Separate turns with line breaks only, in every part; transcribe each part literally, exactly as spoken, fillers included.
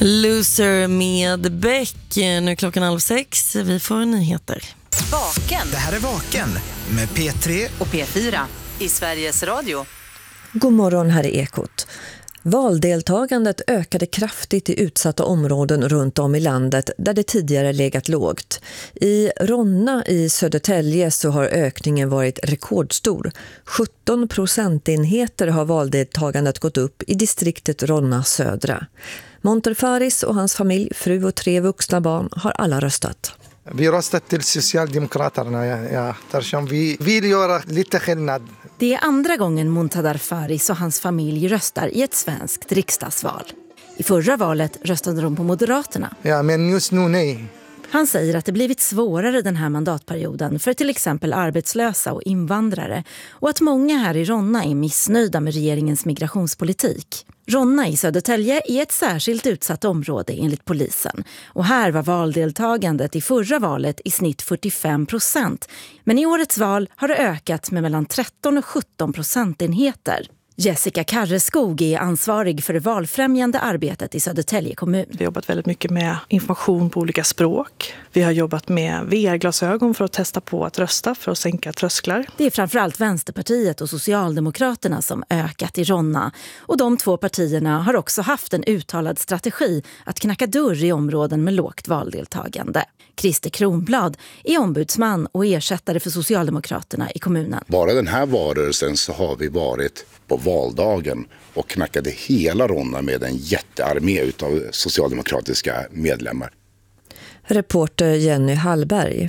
Loser med Beck. Nu är klockan halv sex. Vi får nyheter.
Vaken.
Det här är Vaken med P tre
och P fyra i Sveriges Radio.
God morgon, här är Ekot. Valdeltagandet ökade kraftigt i utsatta områden runt om i landet där det tidigare legat lågt. I Ronna i Södertälje så har ökningen varit rekordstor. sjutton procentenheter har valdeltagandet gått upp i distriktet Ronna södra. Monterfaris och hans familj, fru och tre vuxna barn har alla röstat.
Vi röstat till Socialdemokraterna, ja, ja, eftersom vi vill göra lite skillnad.
Det är andra gången Muntadar Faris och hans familj röstar i ett svenskt riksdagsval. I förra valet röstade de på Moderaterna.
Ja, men just nu nej.
Han säger att det blivit svårare den här mandatperioden för till exempel arbetslösa och invandrare och att många här i Ronna är missnöjda med regeringens migrationspolitik. Ronna i Södertälje är ett särskilt utsatt område enligt polisen och här var valdeltagandet i förra valet i snitt fyrtiofem procent, men i årets val har det ökat med mellan tretton och sjutton procentenheter. Jessica Karreskog är ansvarig för det valfrämjande arbetet i Södertälje kommun.
Vi har jobbat väldigt mycket med information på olika språk. Vi har jobbat med V R-glasögon för att testa på att rösta för att sänka trösklar.
Det är framförallt Vänsterpartiet och Socialdemokraterna som ökat i Ronna. Och de två partierna har också haft en uttalad strategi att knacka dörr i områden med lågt valdeltagande. Christer Kronblad är ombudsman och ersättare för Socialdemokraterna i kommunen.
Bara den här valrörelsen så har vi varit på valdagen och knackade hela Ronna med en jättearmé utav socialdemokratiska medlemmar.
Reporter Jenny Hallberg.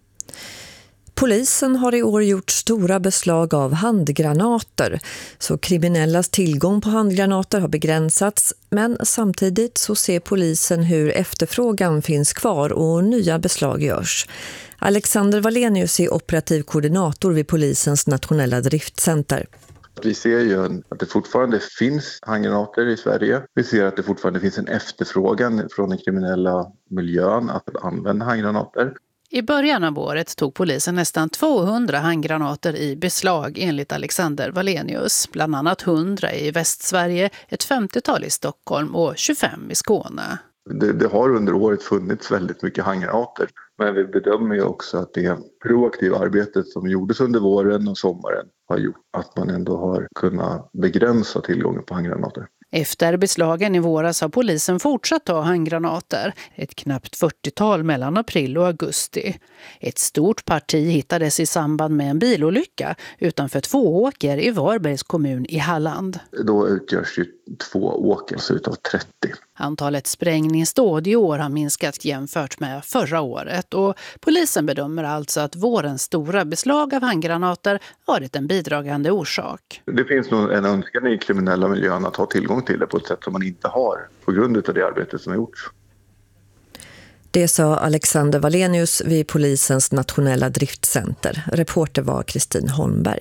Polisen har i år gjort stora beslag av handgranater, så kriminellas tillgång på handgranater har begränsats, men samtidigt så ser polisen hur efterfrågan finns kvar och nya beslag görs. Alexander Wallenius är operativ koordinator vid polisens nationella driftcenter.
Vi ser ju att det fortfarande finns handgranater i Sverige. Vi ser att det fortfarande finns en efterfrågan från den kriminella miljön att använda handgranater.
I början av året tog polisen nästan tvåhundra handgranater i beslag enligt Alexander Wallenius. Bland annat hundra i Västsverige, ett femtiotal i Stockholm och tjugofem i Skåne.
Det, det har under året funnits väldigt mycket handgranater. Men vi bedömer ju också att det proaktiva arbetet som gjordes under våren och sommaren har gjort att man ändå har kunnat begränsa tillgången på handgranater.
Efter beslagen i våras har polisen fortsatt ta handgranater, ett knappt fyrtiotal mellan april och augusti. Ett stort parti hittades i samband med en bilolycka utanför Tvååker i Varbergs kommun i Halland.
Då utgörs ju Tvååker utav trettio.
Antalet sprängningsdåd i år har minskat jämfört med förra året och polisen bedömer alltså att vårens stora beslag av handgranater varit en bidragande orsak.
Det finns nog en önskan i kriminella miljön att ha tillgång till det på ett sätt som man inte har på grund av det arbetet som har gjorts.
Det sa Alexander Wallenius vid polisens nationella driftcenter. Reporter var Kristin Holmberg.